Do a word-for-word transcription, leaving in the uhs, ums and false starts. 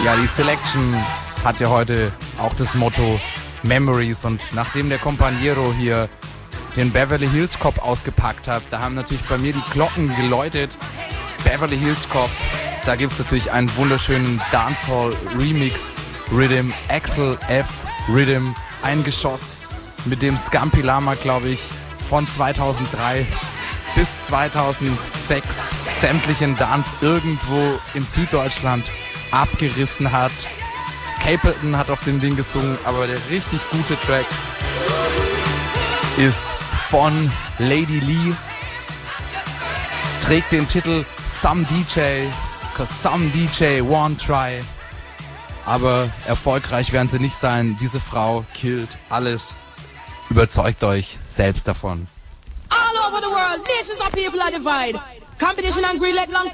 Ja, die Selection hat ja heute auch das Motto Memories, und nachdem der Companiero hier den Beverly Hills Cop ausgepackt hat, da haben natürlich bei mir die Glocken geläutet. Beverly Hills Cop, da gibt es natürlich einen wunderschönen Dancehall Remix Rhythm, Axel F Rhythm, ein Geschoss, mit dem Scampy Lama, glaube ich, von zweitausenddrei bis zweitausendsechs sämtlichen Dance irgendwo in Süddeutschland abgerissen hat. Capleton hat auf dem Ding gesungen, aber der richtig gute Track ist von Lady Lee, trägt den Titel Some D J, cause some D J won't try. Aber erfolgreich werden sie nicht sein. Diese Frau killt alles. Überzeugt euch selbst davon. All over the world, nations of people are divided. Competition and greed let long